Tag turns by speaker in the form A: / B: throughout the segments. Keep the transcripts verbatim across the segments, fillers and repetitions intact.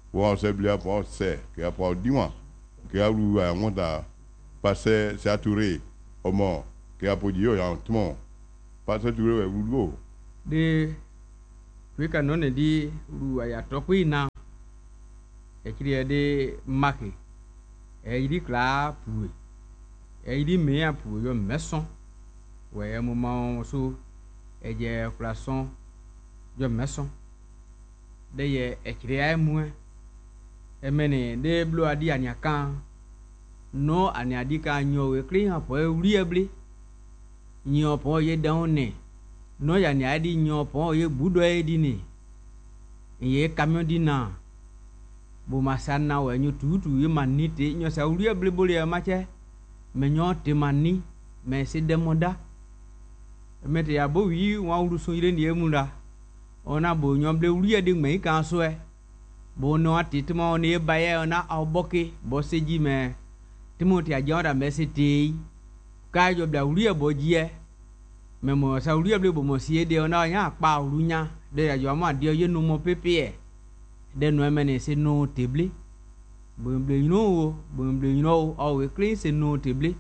A: Bon, c'est bien pour c'est, qui a pour dimanche, qui a eu un monde à passer, c'est attouré au monde, qui a pour dire, en tout le monde, passer attouré au boulot.
B: De kweka no ne di ru aya tokwi na e kiri de make e yidi kla pu e yidi me a pu yo meson we e mo ma so e je klason yo meson de ye e kiri ai mu e mene de blo adi anya kan no anya adi ka nyo we kri ha po e uri eble nyo po ye down ne no ya ni adi nyo po ye budo e di ni ye camion di na bo masana we nyu tutu ye manite nyo sa uri eble boli e mache me nyo te mani me se demoda me te ya bo wi wa uru so ire ni emura ona bo nyo ble uri e di me kan so e bo no ati timo ni e baye ona oboke bo seji me Timothy ajonda me se te ka jo bla uri e bo je me mo sa uri eble bo mo sie de ona nya pa urunya de ya jo ma de ye no mo pepe de no emene se no teble bo mble no bo mble no o we clean se no teble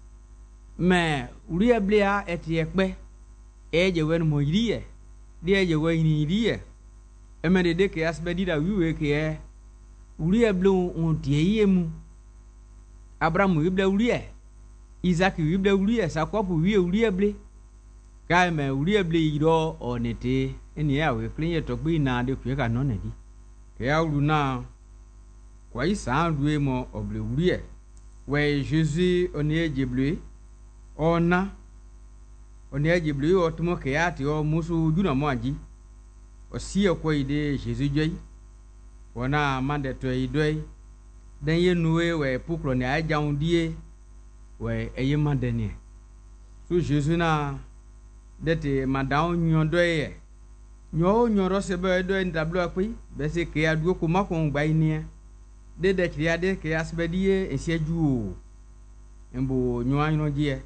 B: me uri eble a eti ekpe e je wen mo yiri e de je we ni yiri e emene de ke asbedi da wi we ke e uri eble on tie yemu Abraham wi ble uri e Isaac wi ble uri e Jacob wi uri eble kai me uri eble yiro onete eni ya we clean ye to gbe na de kweka no ne di ke ya uru na kwa isa duwe mo oble uri e we Jésus oni ejeble ona oni ejeble o tumo ke ya ti o musu juna mo aji o si e ko ide Jésus joyi wona mande to idoi den ye nuwe we pukro ne ajaun die we eye mande ne so Jésus na dete madao nyondo ye nyo nyoro se be do ndablo api be se ke adu ko makon gba ini de de kriya de ke asbedie enseju embo nyo anyo je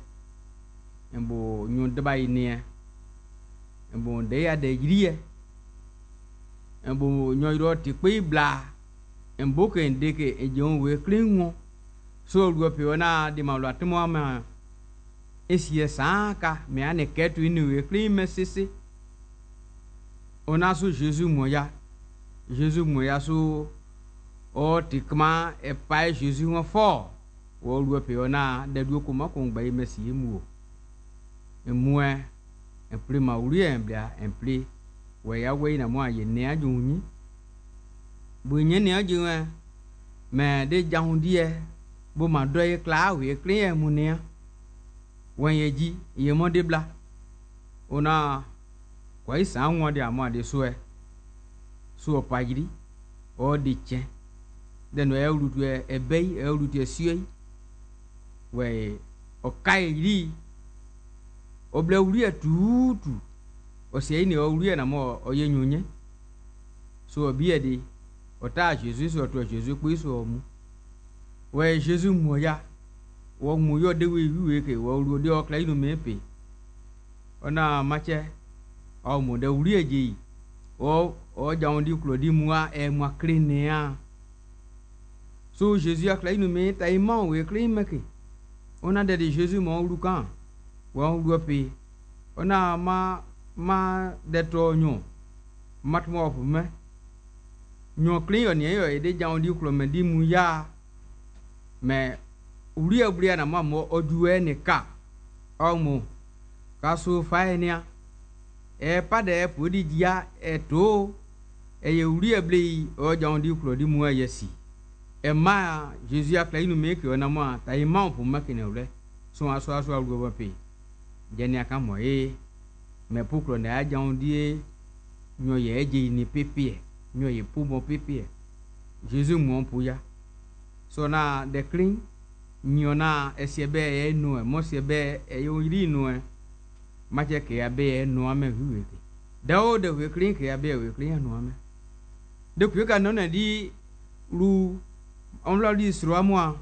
B: embo nyo deba ini embo de ya de jiriye embo nyo ro ti pe bla embo ke ndeke ejon we klinwo so ruo pe ona de malu atmo ama esie saka me ane ketu ini we clean mesisi ona so Jésus moya Jésus moya so o tikma e pai Jésus won fo wo ruo pe ona de duo ko makon gba mesi emu o emu e en pri ma uri en bia en pri we ya we na mo aye ne ajunyi bu nye ne ajun me de jahun die bo ma do ye kla we clean emu ne wen ye ji ye mo de bla ona kwa isa won de amo de so e so pagiri o de che de no e rutu e ebei e rutu e sioi we o kai ri o bla uri e tutu o se ni o uri na mo o ye nyunye so obi e de o ta Jésus so to Jésus pe so mu we Jésus mo ya wo mu yo de we wi ke wo ru de o kla inu mepe ona mache o mu de uri eji o o jaun di klo di mu a e mu akrinea so Jésus a kla inu me ta imon we krin meke ona de Jésus mo ru kan wo ru pe ona ma ma de to nyu mat mo fu me nyu krin yo ni yo e de jaun di klo me di mu ya me uri abria na mamo oduwe ni ka omu kaso faenia e pade podi dia eto e ye uri abli o jaun di klo di mu ayesi e ma Jésus a klainu meke ona mo ta ima fu makine ure so aso aso arugo ba pe jeni aka mo e me puklo na ajaun die nyo ye eje ni pepe nyo ye pu mo pepe Jésus mo pu ya so na de clean nyona esiebe e no e mo siebe e yo ri no e ma che ke abe e no ame huwe ke dawo de we clean ke abe we clean no ame de ku ka no na di ru on lo di sro amwa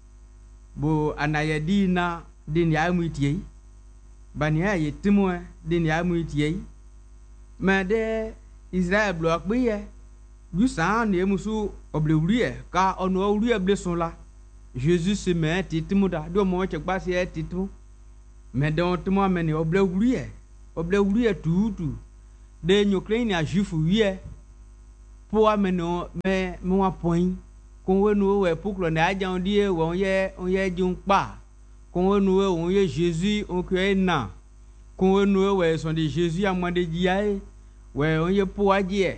B: bo anaye di na din ya mu tie bani ya ye timo din ya mu tie ma de Israel block bi ye du sa ne musu oble wuriye ka ono wuriye ble son la Jésus se met titimu da do mo che gba se titimu me don timo me ne oble wuriye oble wuriye tutu de nyokre ni ajufu wiye po ameno me mo apon kon we nu we puklo na ajan die won ye on ye jun pa kon we nu we on ye Jésus on ke na kon we nu we son de Jésus amade jiae we on ye po aje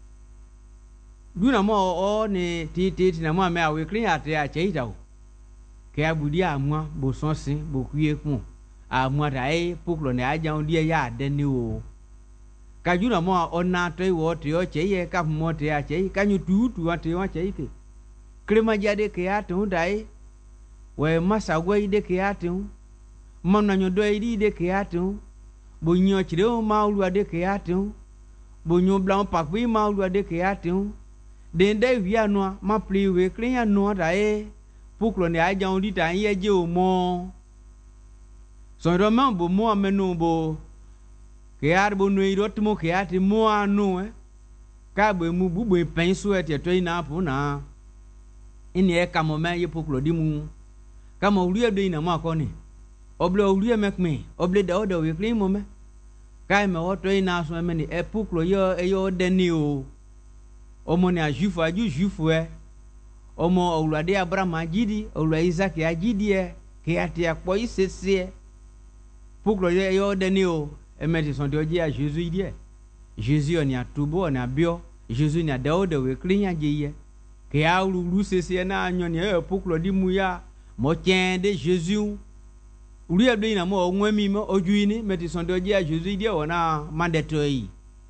B: du na mo o ni ti ti na mo me awe clean ate a che ida o ke abudi amwa bo son sin bo kuye kun amwa dai puklo na ajan die ya de ni o ka ju na mo ona to wo te o che ye ka mo te a che ka nyu tu tu ate o che ke krema jade ke atu dai we masa gwe de ke atu mona nyo do ide de ke atu bo nyo chire o ma ulu de ke atu bo nyo blan pa pi ma ulu de ke atu den de wi anu ma pli we krenya no dai puklo ne aja on di ta ye je o mo so ro ma bo mo amenu bo ke ar bo no iro tmo ke ati mo anu eh ka bo mu bu bo pen so e te to ina pu na ini e kamo me ye puklo di mu kamo uriye de ina ma ko ni oble uriye mekme oble da odo we kri mo me kai me oto ina so me ni e puklo yo e yo de ni o omo ni ajufu aju jufu e omo owlade Abraham ajidi owla Isaac ajidi e ke ati apo isese puklo yo e yo de ni o e me ti son de oji a Jésus idie Jésus oni atubo oni abio Jésus ni adaodo we kri nya je ye ke a ulu sese na anyoni e puklo di mu ya mo chen de Jésus uri ebe na mo onwe mi mo ojuini meti sondo je a Jésus di wona mandeto yi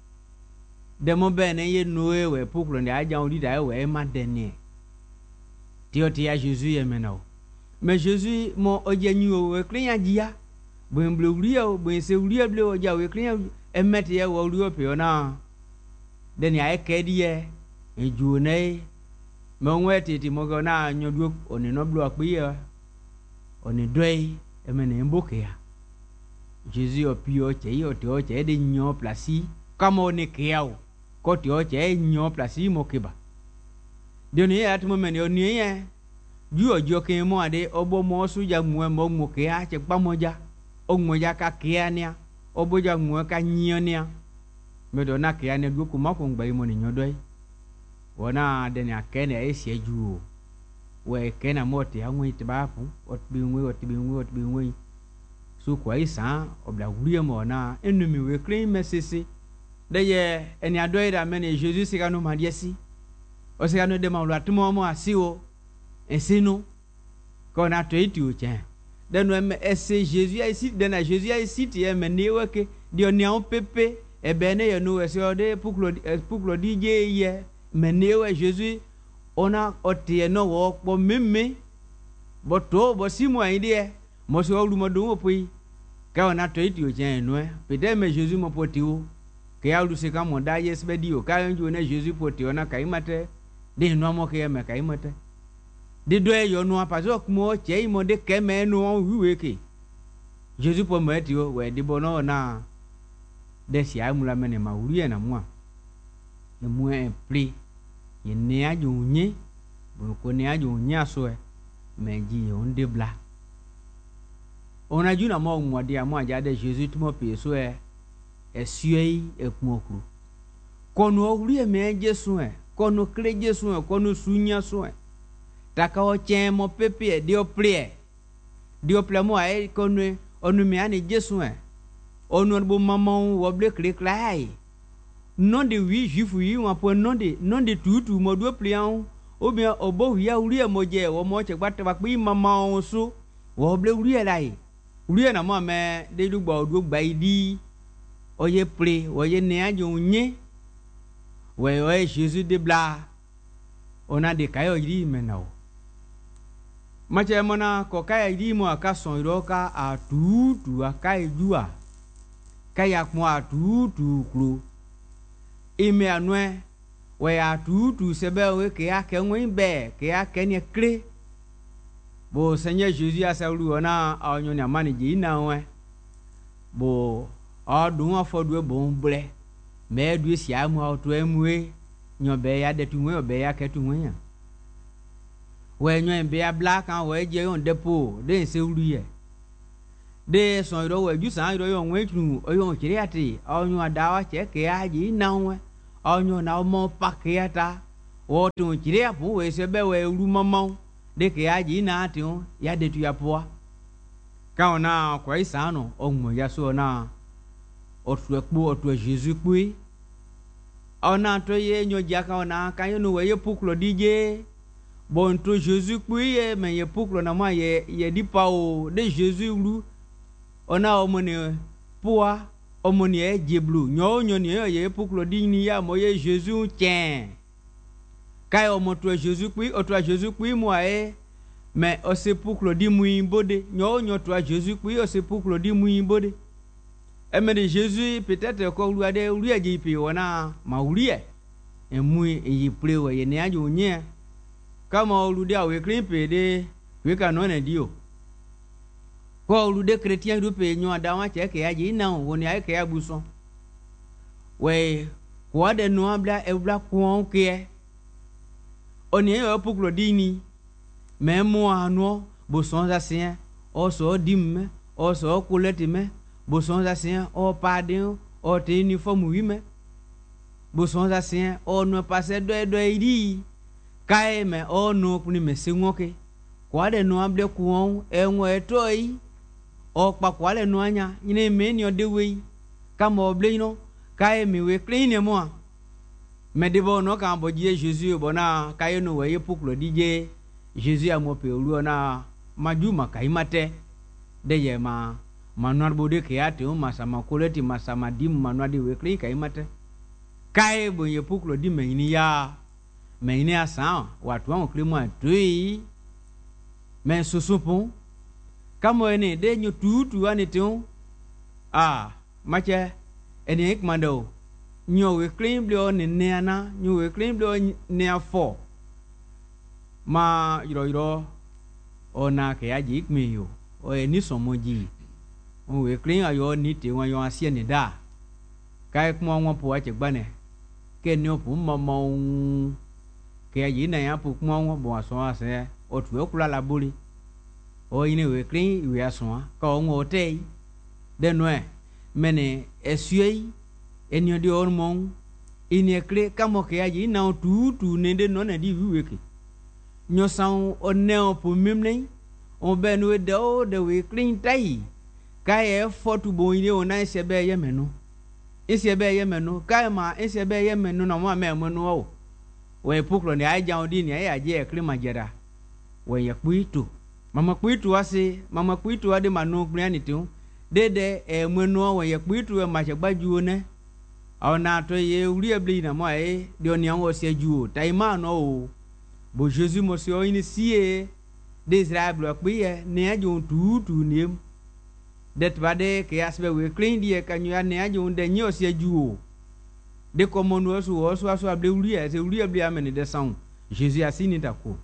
B: de mo be ne ye noe we puklo ndi aja uri da we mandene ti o ti a Jésus ye menao me Jésus mo oje nyu we kriya jia bo mble uri o bo se uri ebe o ja we kriya emeti ye wo uri o pe ona de ni a ekedi ye eju ne me nwe titi mo go na nyodu oni no blo apiye oni doi emene mboke ya Jésus opio che yo te o che de nyo plasi kama oni kiao ko te o che nyo plasi mo kiba de ni at mo mene oni ye ju ojo ke mo ade obo mo su ja mu mo mo ke a che pa mo ja o mo ja ka ke ania obo ja mu ka nyonia me do na ke ania du ku ma ko ngba mo ni nyodoi wona de ni akene e sieju we kena moti anwe tibapu otbinwe otbinwe otbinwe su kwa isa obla wuriye mo na enumi we clean mesisi de ye eni adoira mene Jésus sika no madiesi o sika no de ma lo atmo mo asiwo esinu ko na to itu che de no me ese Jésus ai sit de na Jésus ai sit ye mene weke di oni an pepe e bene ye no ese ode puklo puklo di je ye mene we Jésus ona otie no wo po meme boto bo simu aidie mo so lu mo do poi ka ona to itu je no e pede me Jésus mo potiu ke alu se ka mo da yes be dio ka nju na Jésus potiu na kai mate de no mo ke me kai mate de do e yo no apazo mo che mo de ke me no wiwe ke Jésus po me tio we di bono na de si ai mula mene ma uri na mo e mo e pli ye ne aju nye bu ko ne aju nya so e meji on de bla ona ju na mo mo de amo aja de Jésus tumo pe so e esuei ekmoku kono ori e me Jesu e kono kre Jesu e kono sunya so e taka o chen mo pepe e de o plie de o plamo ai kono onu me ani Jesu e onu bo mamon wo ble kre klai non de wi jifu yi wa po non de non de tutu mo do plian o bien obo wi a uri e mo je wo mo che gbata ba pe mama on so wo ble uri e lai uri e na mo me de du gba odu gba idi o ye pre wo ye ne ajo nye we o Jésus de bla ona de kayo iri me na o ma che mo na ko kai iri mo aka son ro ka a tutu aka ejua kaya mo a tutu kru ime anwe we atutu sebe we ke ake nwe be ke ake ne kre bo Seigneur Jésus asaulu ona onyo ni amani ji na we bo odun afodu bo mbre me du si amu auto emwe nyo be ya de tu we be ya ke tu we ya we nyo be ya black kan we je on depo de se uru ye de so ro we ju san ro yo we tu o yo chiri ati o nyo da wa che ke ya ji na we o nyo na mo pa ke ya ta o tu chiri ya pu we se be we uru momo de ke ya ji na ati o ya de tu ya po ka ona kwa isa no o mo ya so na o tu ekpo o tu Jesus pu ona to ye nyo ja ka ona ka yo no we ye puklo dije bon to Jesus pu ye me ye puklo na ma ye ye di pa o de Jesus ru ona o mo ne poa o mo ne e jeblu nyo nyo ne ye puklo di ni ya mo ye Jesus chen ka o mo to Jesus pu o to Jesus pu mo e me o se puklo di mu imbode nyo nyo to Jesus pu o se puklo di mu imbode e me de Jesus peut-être ko lu ade lu ya ji pi wona ma uri e e mu yi ple we ye ne ajo nye kama lu de awe clean pe de we ka no na dio ko lu de chrétien du pe nyo da wa che ke ya ji na wo ni ai ke ya buso we ko de no abla e bla ko ke oni e puklo di ni me mo anu bo son za sien o so dim o so kuleti me bo son za sien o padin o te uniforme wi me bo son za sien o no passe do do iri kai me o no kuni me sinwoke kwa de no able ku e nwo etoi o pa kwa le no anya ine me ni o de we kama oble no kai me we clean mo me de bo no kan bo je Jesus bona kai no we puklo dije Jesus a mo pe olu na majuma kai mate de ye ma manuar bode ke ate o masama koleti masama dim manuar de we clean kai mate kai bo ye puklo di me ni ya me ni asa watu wa klimo atui me susupu kama ene de nyu tutu ani tu ah mache ene ikmando nyo we clean blo ni ne ana nyo we clean blo ne afo ma yiro yiro ona ke aji ikmeyo o eni somoji o we clean ayo ni te won yo asie ni da kai kuma won po ache gbane ke ni opu momo ke aji na ya pu kuma won bo aso ase o tu okula la buri o ine we clean we aso ka o ngo te de noe mene esui eni odi on mon ine kle kamo ke aji na tu tu ne de no na di we ke nyo san o ne o po mimne o be no de o de we clean tai kai e fotu bo ine o na se be ye menu ise be ye menu kai ma ise be ye menu na mo me menu o we puklo ni aja odi ni ya je e clean majera we ye kuitu mama kuitu ase mama kuitu ade manu kliani tu dede e menu we ye kuitu e ma se gbaju ne ona to ye uri ebli na mo e de oni an o se ju tai ma no o bo Jesus mo se o inicie de Israel blo piye ne ajo tu tu ni det bade ke asbe we clean die kanyu ya ne ajo de nyo se ju de komo no so o so aso able uri e se uri ebli amene de san Jesus asini tako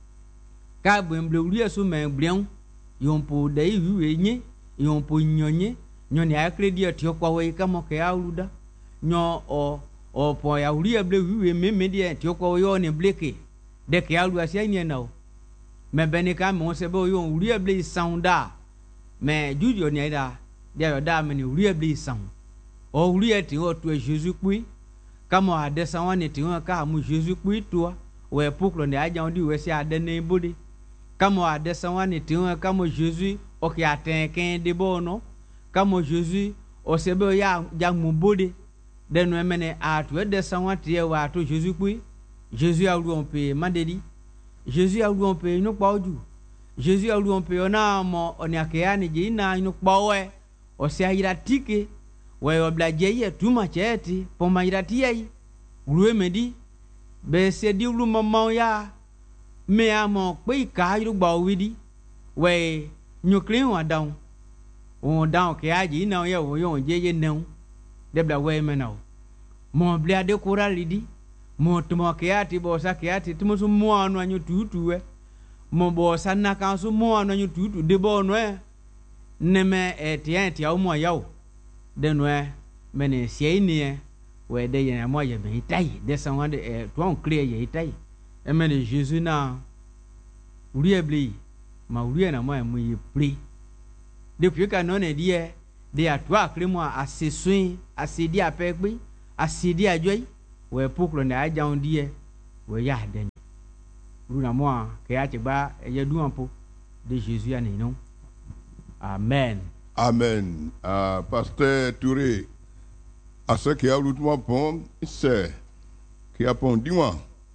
B: ka bo emble uri so me brian yompo de iwe nyi yompo nyonye nyoni a credit ti okwa we kamo ke aluda nyo o o po ya uri eble wiwe meme die ti okwa yo ne bleke de ke alu asia ni na o me beni ka mo se bo yo uri eble sounda me juju ni da de yo da me ni uri eble sound o uri eti o to Jesus pu kamo ade sanwa ni ti won ka mu Jesus pu to we puklo ni aja on di we si ade ne bodi kamo ade sanwa ni ti won kamo Jesus o ki aten ken de bo no kamo Jesus o se bo ya ja mu bodi de no emene atu de sanwa ti e wa to Jesus pu Jesus a lu on pe madedi Jesus a lu on pe inu pa oju Jesus a lu on pe ona mo oni akea ni je ina inu pa we o se ayira tike we obla je ye tuma cheti po mayira ti yi ru emedi be se di lu mo ya me amo pe ka ru gba widi we nyukrin wa down o down ke aji ina ye wo yo je ye neun de bla we me na mo bla de kuralidi mo tumo ke ati bo sa ke ati tumo su mo anu anyu tutu we mo bo sa na kan su mo anu anyu tutu de bo no e ne me e ti en ti o mo yawo de no e me ne sie ni e where they are more ye die. There's someone don't clear ye die. A man is Jesus now. Really, my real and my we play. The future non idea, they are two acrimua as se swing, as see dear pegby, as see dear joy, where poker and I down dear, where ya then. Runa moi, Kayatiba, a yaduampo, de Jesus and no. Amen.
A: Amen. Uh, Pasteur Touré, à ce qui a l'outement pont, c'est qui a pont dis-moi.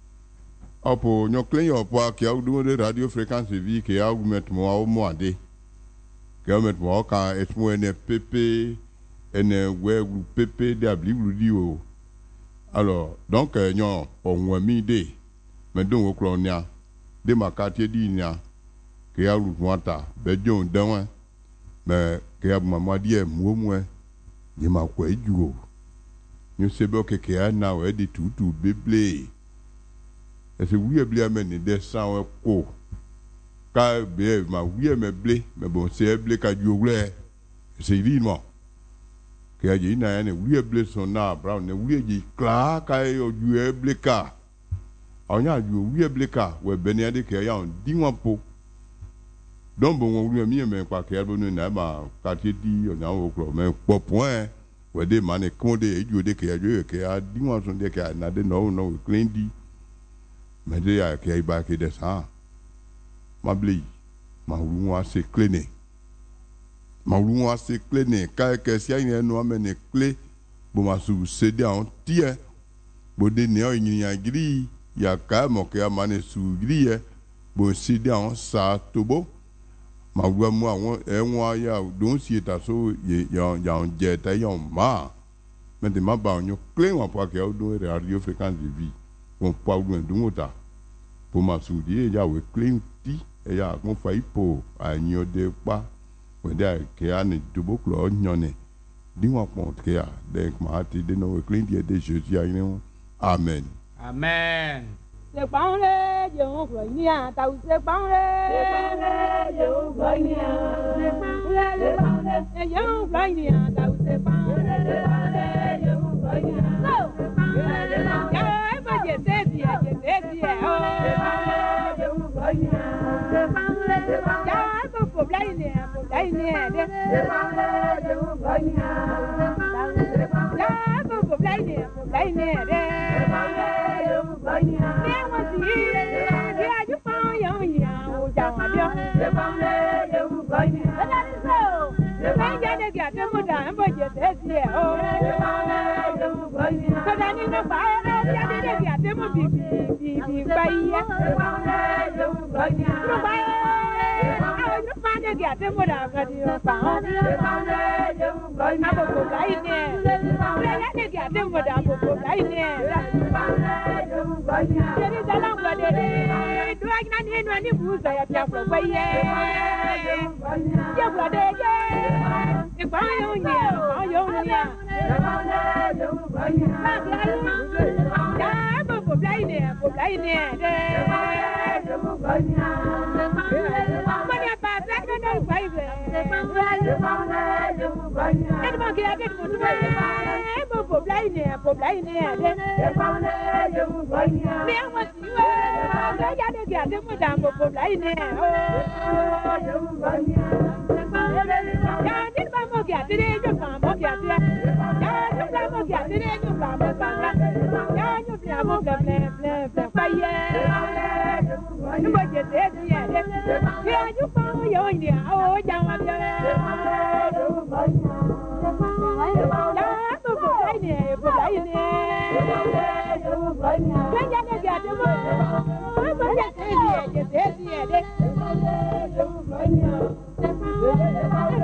A: Apo nyoklen yo pa qui a de radio fréquence vie qui a mettre moi au mois de qui a mettre moi quand est moi ne pp ene we pp de abli di o. Alors donc nyon on mi de mais donc au clonia de ma quartier di nia qui a l'outement ta be jon dan mais qui a maman di mo mo ni ma ko eju o ni se be ke ke na we di tutu beble. Et c'est oui, bien, mais il descend un coup. Car bien, ma oui, mais blé, mais bon, c'est blé qui a du blé. C'est lui, moi. Qui a dit, il y a un oui, blé son arbre, on est oui, dit, clac, qui a du blé car. On a du oui, blé car, ouais, Benyade qui a un dix mois pour. Donc, bon, on lui a mis, mais quoi qu'il y a bon, on a ma quartier dit, on a au club, mais pas point. Ouais, des manes condé, et du dé qui a du, qui a dix mois, son dé qui a n'a de non, non, clean dit. Mais il y a qui a qui descend. Ma bli, ma roue assez cléné. Ma roue assez cléné. Car que si il y a une amène clé, bon ma sous cédé en tiers. Bon de néo il y a gris, il y a quand même qui a mané sous gris. Bon cédé en ça tobo. Ma roue moi un mois ya donc si est à so il y a il y a un jet il y a un ma. Maintenant ba on clé on pas que au radio fréquence de vie. On parle de l'autre. Pour ma soudie, il y a un clean tea, et il y a un faille pour un nid de pas. On dit qu'il y a un double clone, dis-moi pour qu'il y a des matis de nos clean tea de Jésus. Amen.
B: Amen.
C: C'est pas le Dieu, on voit bien, t'as où c'est pas le Dieu, on voit bien. C'est pas le Dieu, on voit bien, t'as où c'est pas le Dieu, on voit bien. Thank you.